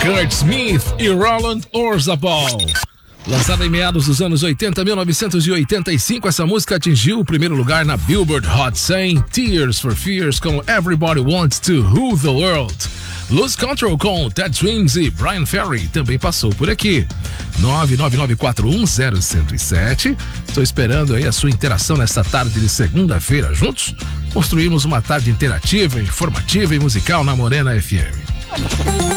Kurt Smith e Roland Orzabal. Lançada em meados dos anos 80, 1985, essa música atingiu o primeiro lugar na Billboard Hot 100, Tears for Fears com Everybody Wants to Rule the World. Lose Control com Ted Twins e Brian Ferry também passou por aqui. 999410107. Estou esperando aí a sua interação nesta tarde de segunda-feira. Juntos construímos uma tarde interativa, informativa e musical na Morena FM.